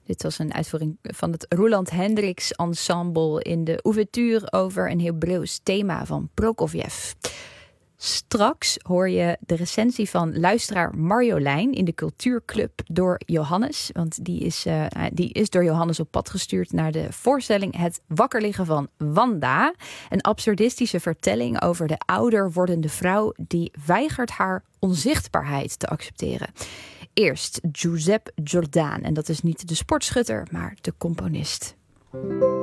Dit was een uitvoering van het Roland Hendricks Ensemble in de ouverture over een Hebreeuws thema van Prokofjev. Straks hoor je de recensie van luisteraar Marjolein in de Cultuurclub door Johannes. Want die is door Johannes op pad gestuurd naar de voorstelling Het wakker liggen van Wanda. Een absurdistische vertelling over de ouder wordende vrouw die weigert haar onzichtbaarheid te accepteren. Eerst Giuseppe Jordaan. En dat is niet de sportschutter, maar de componist.